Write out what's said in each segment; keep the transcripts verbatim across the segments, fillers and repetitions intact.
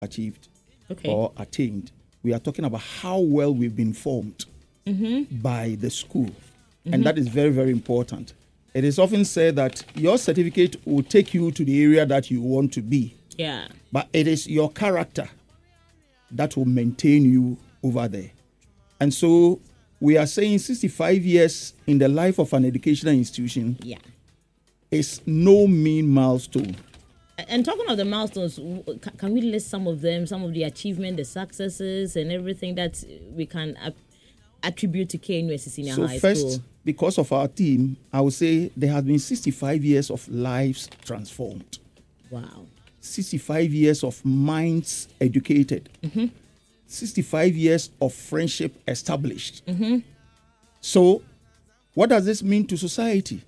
achieved okay. or attained. We are talking about how well we've been formed mm-hmm. by the school. Mm-hmm. And that is very, very important. It is often said that your certificate will take you to the area that you want to be. Yeah. But it is your character that will maintain you over there. And so we are saying sixty-five years in the life of an educational institution yeah. is no mean milestone. And talking of the milestones, can we list some of them, some of the achievements, the successes, and everything that we can ap- attribute to K N U S T Senior so High first, School? So first, because of our team, I would say there has been sixty-five years of lives transformed. Wow. sixty-five years of minds educated. Mm-hmm. sixty-five years of friendship established. Mm-hmm. So what does this mean to society?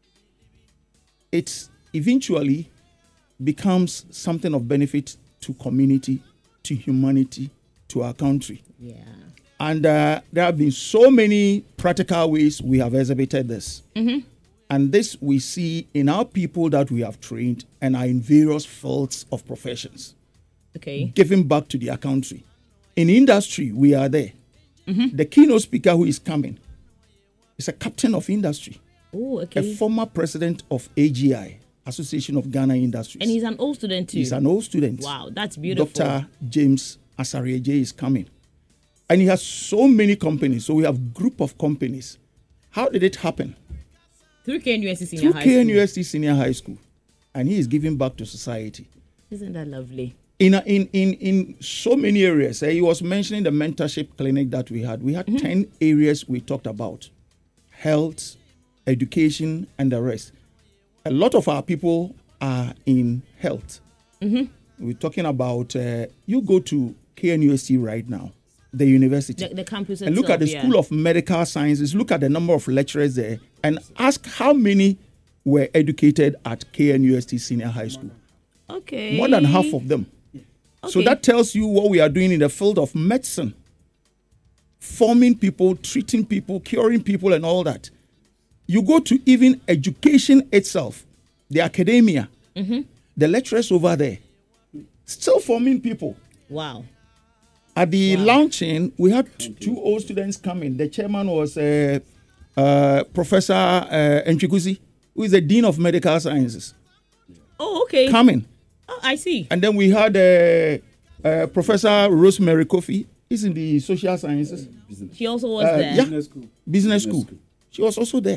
It eventually becomes something of benefit to community, to humanity, to our country. Yeah. And uh, there have been so many practical ways we have exhibited this. Mm-hmm. And this we see in our people that we have trained and are in various fields of professions. Okay. Giving back to their country. In industry, we are there. Mm-hmm. The keynote speaker who is coming is a captain of industry. Oh, okay. A former president of A G I, Association of Ghana Industries. And he's an old student too. He's an old student. Wow, that's beautiful. Doctor James Asarieje is coming. And he has so many companies. So we have group of companies. How did it happen? Through K N U S T Senior Through High K N U S School. T Senior High School. And he is giving back to society. Isn't that lovely? In, a, in in in so many areas. Uh, he was mentioning the mentorship clinic that we had. We had mm-hmm. ten areas we talked about. Health, education, and the rest. A lot of our people are in health. Mm-hmm. We're talking about, uh, you go to K N U S T right now, the university. The, the campus and look itself, at the yeah. School of Medical Sciences, look at the number of lecturers there, and ask how many were educated at K N U S T Senior High School. Okay. More than half of them. Okay. So that tells you what we are doing in the field of medicine. Forming people, treating people, curing people, and all that. You go to even education itself, the academia, mm-hmm. the lecturers over there, still forming people. Wow. At the wow. launching, we had t- two old students coming. The chairman was uh, uh, Professor uh, Nchikuzi, who is the Dean of Medical Sciences. Oh, okay. Coming. Oh, I see. And then we had uh, uh, Professor Rosemary Kofi. He's in the social sciences. She also was uh, there. Yeah, Business school. Business, Business school. school. She was also there.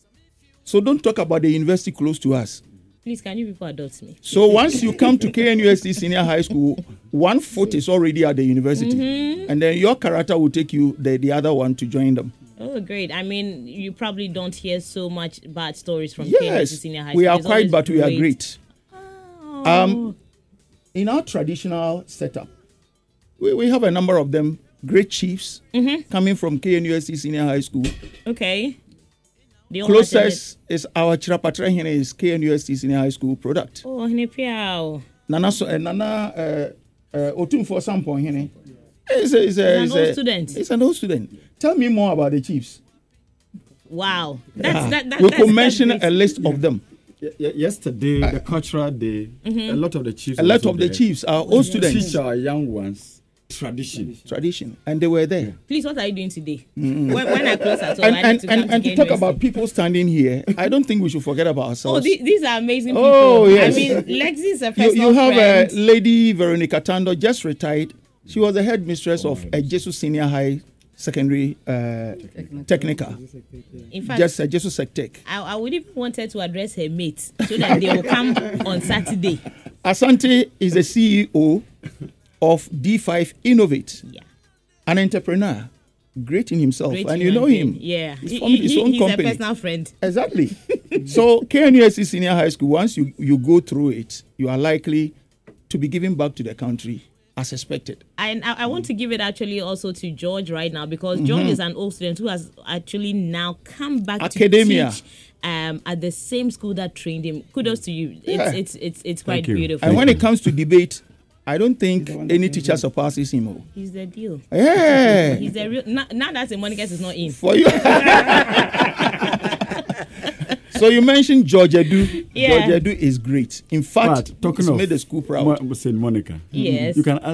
So don't talk about the university close to us. Please, can you people adopt me? So once you come to K N U S T Senior High School, one foot is already at the university. Mm-hmm. And then your character will take you the, the other one to join them. Oh, great. I mean, you probably don't hear so much bad stories from Yes, K N U S T Senior High School. we are It's quiet, always but we are great. Oh. Um, in our traditional setup, we, we have a number of them, great chiefs, mm-hmm. coming from K N U S T Senior High School. Okay. The Closest is our Chirapatra Hene is K N U S T Senior High School product. Oh, Hene Piao. Nana, so, uh, Nana uh, uh, Otum for some point, Hene. He's, a, he's, a, He's an he's old a, student. He's an old student. Tell me more about the chiefs. Wow. That's, Yeah. that, that, we that's, could mention that's a list of them. Y- y- yesterday, uh, the cultural day, mm-hmm. a lot of the chiefs. A lot also of the there. chiefs are old students. Teach our young ones tradition. Tradition. And they were there. Please, what are you doing today? Mm-hmm. When, when I close at all, And, I and, need to and, come and to to K N U S T. talk about people standing here, I don't think we should forget about Oh, ourselves. these, these are amazing people. Oh, yes. I mean, Lexi is a You, personal you have friend. a lady, Veronica Tando, just retired. She was the headmistress Oh, of a Jesus Senior High Secondary uh, Technical. In fact, Just a Jesus Sectech. I, I would even wanted to address her mates so that they will come on Saturday. Asante is the C E O of D five Innovate, Yeah. an entrepreneur, great in himself, Great and you human know being. him. Yeah. He's He- formed he- his he- own he's company. a personal friend. Exactly. So K N U S T Senior High School, once you, you go through it, you are likely to be giving back to the country as expected. And I, I want to give it actually also to George right now because George Mm-hmm. is an old student who has actually now come back Academia. to teach um, at the same school that trained him. Kudos to you. It's Yeah. it's it's it's quite Thank you. beautiful. And when it comes to debate, I don't think any teacher surpasses him. Oh. He's the deal. Yeah. He's the real. Now, now that Monica is not in. For you. So you mentioned George Edu. Yeah. George Edu is great. In fact, But talking it's of made the school proud. Mo- Saint Monica, Yes. you can